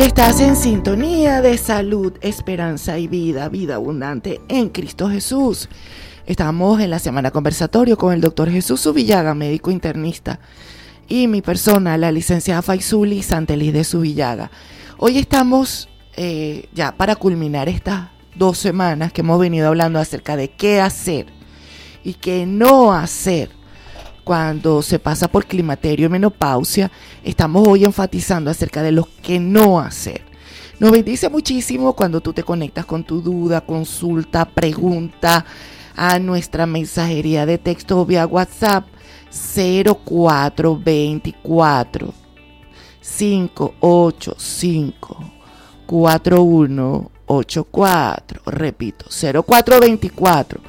Estás en sintonía de salud, esperanza y vida, vida abundante en Cristo Jesús. Estamos en la semana conversatorio con el doctor Jesús Subillaga, médico internista, y mi persona, la licenciada Faisuli Santeliz de Subillaga. Hoy estamos ya para culminar estas 2 semanas que hemos venido hablando acerca de qué hacer y qué no hacer cuando se pasa por climaterio y menopausia. Estamos hoy enfatizando acerca de lo que no hacer. Nos bendice muchísimo cuando tú te conectas con tu duda, consulta, pregunta a nuestra mensajería de texto vía WhatsApp 0424 585 4184. Repito, 0424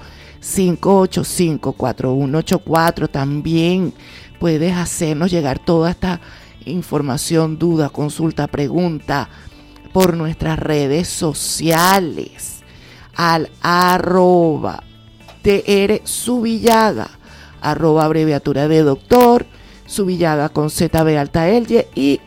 585-4184. También puedes hacernos llegar toda esta información, duda, consulta, pregunta por nuestras redes sociales al @DR Subillaga, abreviatura de doctor Subillaga con ZB alta L y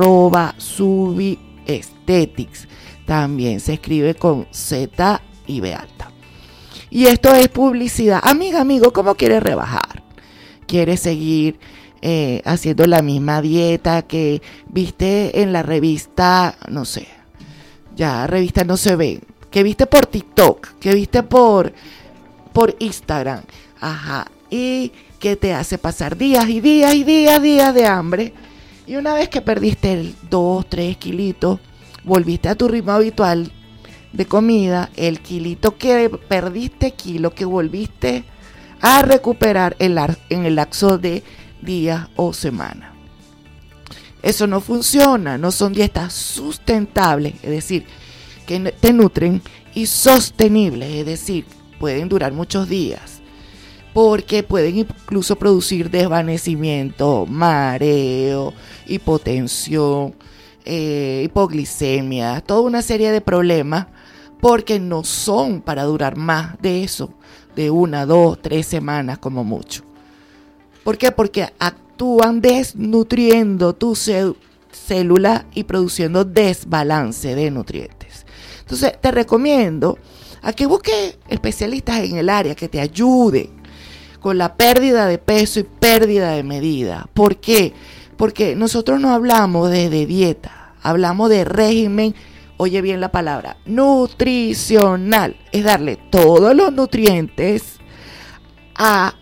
@Subiesthetics. También se escribe con Z y B alta. Y esto es publicidad. Amiga, amigo, ¿cómo quieres rebajar? ¿Quieres seguir haciendo la misma dieta que viste en la revista? No sé, ya revistas no se ven. Que viste por TikTok, que viste por Instagram. Ajá. Y que te hace pasar días y días y días de hambre. Y una vez que perdiste 2-3 kilitos, volviste a tu ritmo habitual de comida, el kilito que perdiste, kilo que volviste a recuperar en el lapso de días o semanas. Eso no funciona, no son dietas sustentables, es decir, que te nutren, y sostenibles, es decir, pueden durar muchos días, porque pueden incluso producir desvanecimiento, mareo, hipotensión, hipoglicemia, toda una serie de problemas, porque no son para durar más de eso, de 1, 2, 3 semanas como mucho. ¿Por qué? Porque actúan desnutriendo tu célula y produciendo desbalance de nutrientes. Entonces te recomiendo a que busques especialistas en el área que te ayuden con la pérdida de peso y pérdida de medida. ¿Por qué? Porque nosotros no hablamos de dieta, hablamos de régimen. Oye bien la palabra, nutricional. Es darle todos los nutrientes a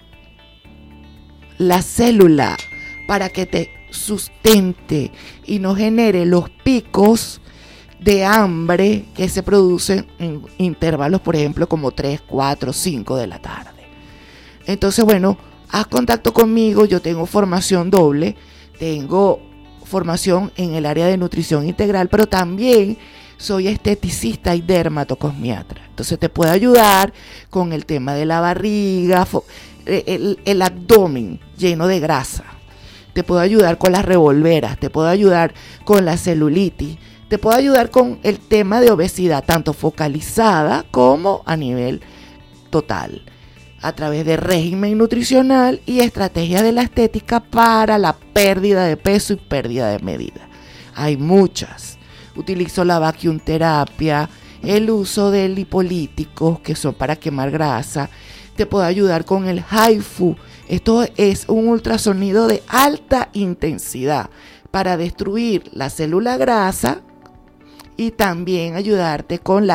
la célula para que te sustente y no genere los picos de hambre que se producen en intervalos, por ejemplo, como 3, 4, 5 de la tarde. Entonces, bueno, haz contacto conmigo. Yo tengo formación doble. Tengo formación en el área de nutrición integral, pero también soy esteticista y dermatocosmiatra. Entonces te puedo ayudar con el tema de la barriga, el abdomen lleno de grasa. Te puedo ayudar con las revolveras, te puedo ayudar con la celulitis, te puedo ayudar con el tema de obesidad, tanto focalizada como a nivel total, a través de régimen nutricional y estrategias de la estética para la pérdida de peso y pérdida de medida. Hay muchas. Utilizo la vacuumterapia, el uso de lipolíticos que son para quemar grasa. Te puedo ayudar con el HIFU. Esto es un ultrasonido de alta intensidad para destruir la célula grasa y también ayudarte con la